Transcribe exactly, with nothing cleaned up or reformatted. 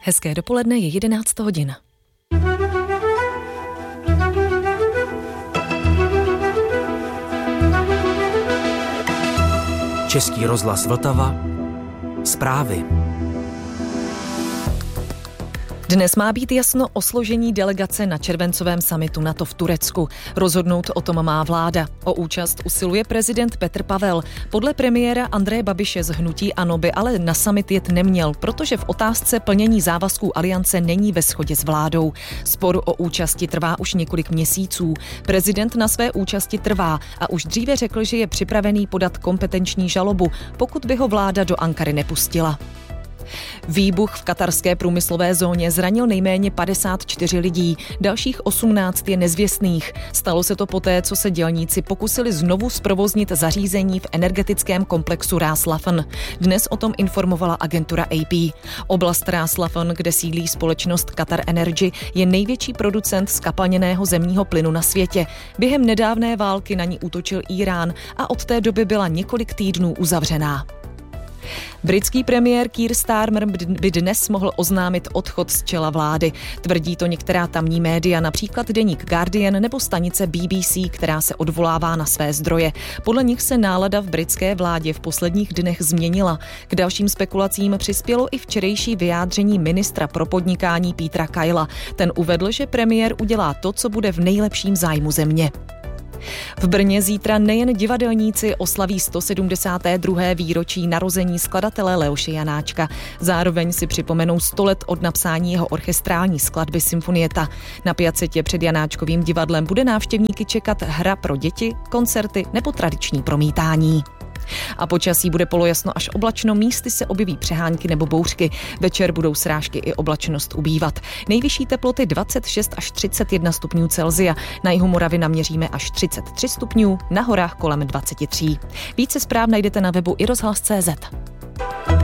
Hezké dopoledne, je jedenáct hodin. Český rozhlas Vltava. Zprávy. Dnes má být jasno o složení delegace na červencovém summitu NATO v Turecku. Rozhodnout o tom má vláda. O účast usiluje prezident Petr Pavel. Podle premiéra Andreje Babiše z hnutí ANO by ale na summit jet neměl, protože v otázce plnění závazků aliance není ve shodě s vládou. Spor o účasti trvá už několik měsíců. Prezident na své účasti trvá a už dříve řekl, že je připravený podat kompetenční žalobu, pokud by ho vláda do Ankary nepustila. Výbuch v katarské průmyslové zóně zranil nejméně padesát čtyři lidí, dalších osmnáct je nezvěstných. Stalo se to poté, co se dělníci pokusili znovu zprovoznit zařízení v energetickém komplexu Ras Laffan. Dnes o tom informovala agentura A P. Oblast Ras Laffan, kde sídlí společnost Qatar Energy, je největší producent zkapalněného zemního plynu na světě. Během nedávné války na ní útočil Írán a od té doby byla několik týdnů uzavřená. Britský premiér Keir Starmer by dnes mohl oznámit odchod z čela vlády. Tvrdí to některá tamní média, například deník Guardian nebo stanice B B C, která se odvolává na své zdroje. Podle nich se nálada v britské vládě v posledních dnech změnila. K dalším spekulacím přispělo i včerejší vyjádření ministra pro podnikání Petera Kyla. Ten uvedl, že premiér udělá to, co bude v nejlepším zájmu země. V Brně zítra nejen divadelníci oslaví sto sedmdesáté druhé výročí narození skladatele Leoše Janáčka. Zároveň si připomenou sto let od napsání jeho orchestrální skladby Symfonieta. Na Piacetě před Janáčkovým divadlem bude návštěvníky čekat hra pro děti, koncerty nebo tradiční promítání. A počasí bude polojasno až oblačno, místy se objeví přehánky nebo bouřky. Večer budou srážky i oblačnost ubývat. Nejvyšší teploty dvacet šest až třicet jedna stupňů Celsia. Na jihu Moravy naměříme až třicet tři stupňů, na horách kolem dvacet tři. Více zpráv najdete na webu i rozhlas tečka cé zet.